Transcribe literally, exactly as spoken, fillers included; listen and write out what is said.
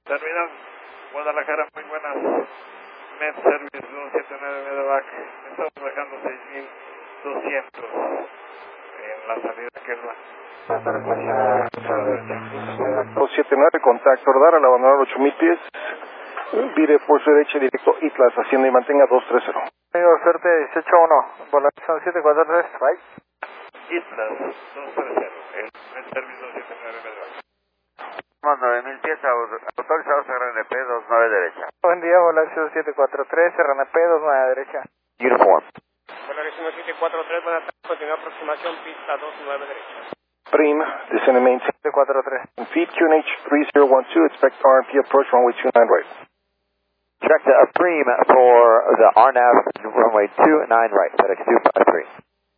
Terminal Guadalajara, muy buenas. Med Service dos siete nueve Medevac. Estamos bajando seis mil doscientos en la salida que él va. dos siete nueve, contacto radar al abandonar ocho mil pies. Vire por su derecha directo Itlas, haciendo y mantenga dos tres cero. Amigo, suerte dieciocho uno, volación siete cuatro tres, bye. Itlas dos tres cero, el Med Service dos siete nueve Medevac. nueve mil pies autorizados R N P dos nueve derecha. Buen día, volación siete cuatro tres, R N P dos nueve derecha. Uniform. Volación siete cuatro tres, buenas tardes, continúa aproximación pista dos nueve derecha. Prim, descend and maintain. siete cuatro tres. Feed Q N H three zero one two, expect R M P approach runway two nine right. Check the Prim for the R N A V runway two nine right, FedEx two five three.